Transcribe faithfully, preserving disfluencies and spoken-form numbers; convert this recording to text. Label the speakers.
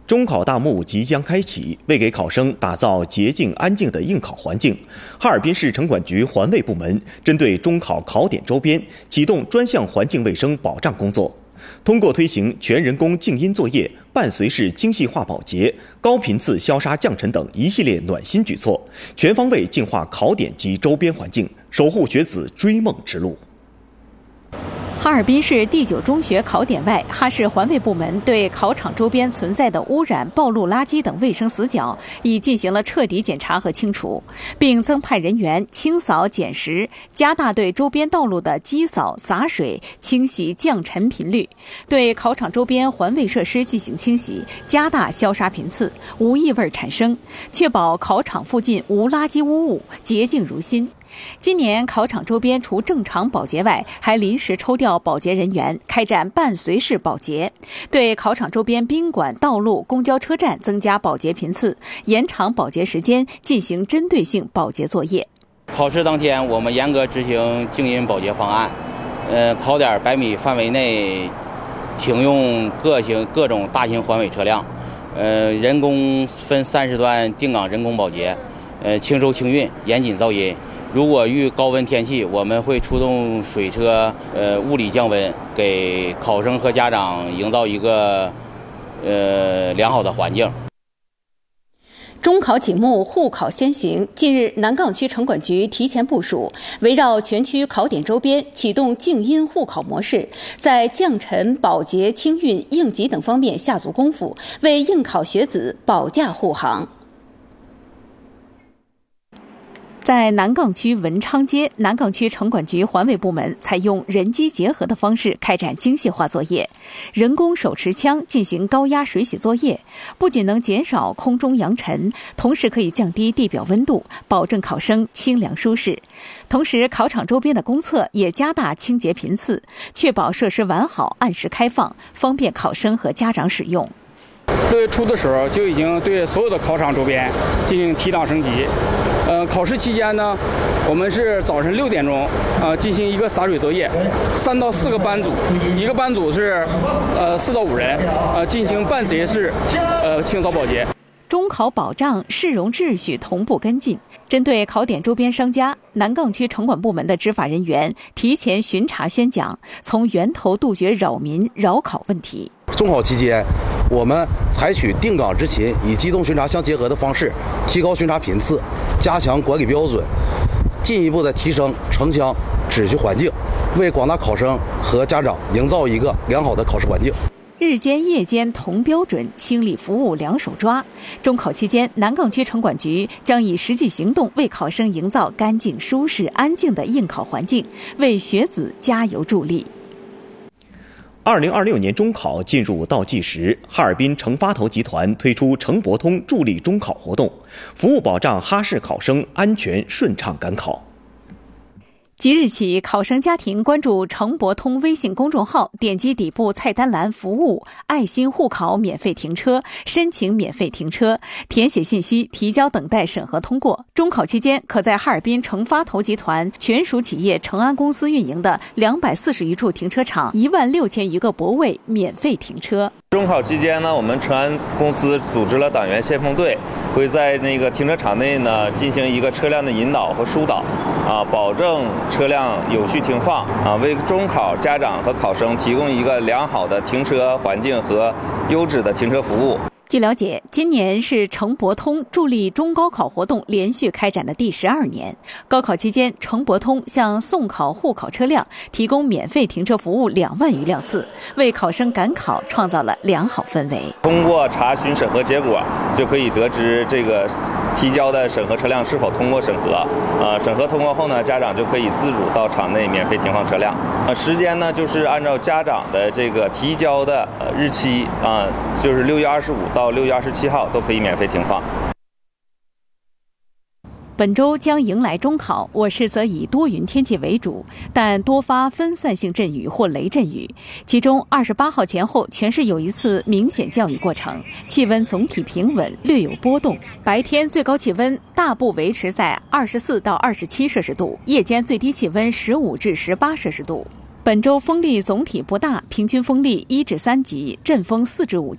Speaker 1: 中考大幕即将开启，为给考生打造洁净安静的应考环境，哈尔滨市城管局环卫部门针对中考考点周边启动专项环境卫生保障工作。通过推行全人工静音作业、伴随式精细化保洁、高频次消杀降尘等一系列暖心举措，全方位净化考点及周边环境，守护学子追梦之路。
Speaker 2: 哈尔滨市第九中学考点外，哈市环卫部门对考场周边存在的污染、暴露垃圾等卫生死角已进行了彻底检查和清除，并增派人员清扫捡拾，加大对周边道路的机扫、洒水、清洗降尘频率，对考场周边环卫设施进行清洗，加大消杀频次，无异味产生，确保考场附近无垃圾污物，洁净如新。今年考场周边除正常保洁外，还临时抽调保洁人员开展伴随式保洁，对考场周边宾馆、道路、公交车站增加保洁频次，延长保洁时间，进行针对性保洁作业。
Speaker 3: 考试当天，我们严格执行静音保洁方案，呃，考点百米范围内停用各型各种大型环卫车辆，呃，人工分三十段定岗人工保洁，呃，轻收轻运，严谨噪音。如果遇高温天气，我们会出动水车，呃，物理降温，给考生和家长营造一个呃良好的环境。
Speaker 2: 中考启幕，护考先行。近日，南岗区城管局提前部署，围绕全区考点周边启动静音护考模式，在降尘、保洁、清运、应急等方面下足功夫，为应考学子保驾护航。在南岗区文昌街，南岗区城管局环卫部门采用人机结合的方式开展精细化作业，人工手持枪进行高压水洗作业，不仅能减少空中扬尘，同时可以降低地表温度，保证考生清凉舒适。同时，考场周边的公厕也加大清洁频次，确保设施完好、按时开放，方便考生和家长使用。
Speaker 4: 六月初的时候就已经对所有的考场周边进行提档升级。呃，考试期间呢，我们是早晨六点钟，呃，进行一个洒水作业，三到四个班组，一个班组是呃四到五人，呃，进行伴随式呃清扫保洁。
Speaker 2: 中考保障、市容秩序同步跟进。针对考点周边商家，南岗区城管部门的执法人员提前巡查宣讲，从源头杜绝扰民扰考问题。
Speaker 5: 中考期间，我们采取定岗执勤与机动巡查相结合的方式，提高巡查频次，加强管理标准，进一步的提升城乡秩序环境，为广大考生和家长营造一个良好的考试环境。
Speaker 2: 日间夜间同标准，清理服务两手抓。中考期间，南岗区城管局将以实际行动为考生营造干净、舒适、安静的应考环境，为学子加油助力。
Speaker 1: 二零二六年中考进入倒计时，哈尔滨城发投集团推出城博通助力中考活动，服务保障哈市考生安全顺畅赶考。
Speaker 2: 即日起，考生家庭关注城博通微信公众号，点击底部菜单栏服务爱心护考免费停车，申请免费停车，填写信息，提交等待审核通过。中考期间，可在哈尔滨城发投集团全属企业成安公司运营的两百四十余处停车场，一万六千余个泊位免费停车。
Speaker 6: 中考期间呢，我们成安公司组织了党员先锋队，会在那个停车场内呢进行一个车辆的引导和疏导，啊，保证车辆有序停放，啊，为中考家长和考生提供一个良好的停车环境和优质的停车服务。
Speaker 2: 据了解，今年是城博通助力中高考活动连续开展的第十二年。高考期间，城博通向送考护考车辆提供免费停车服务两万余辆次，为考生赶考创造了良好氛围。
Speaker 6: 通过查询审核结果，就可以得知这个提交的审核车辆是否通过审核。呃，审核通过后呢，家长就可以自主到场内免费停放车辆。呃，时间呢就是按照家长的这个提交的呃日期啊、呃，就是六月二十五到。到六月二十七号都可以免费停放。
Speaker 2: 本周将迎来中考，我市则以多云天气为主，但多发分散性阵雨或雷阵雨。其中二十八号前后全市有一次明显降雨过程，气温总体平稳，略有波动。白天最高气温大部维持在二十四到二十七摄氏度，夜间最低气温十五至十八摄氏度。本周风力总体不大，平均风力一至三级，阵风四至五级。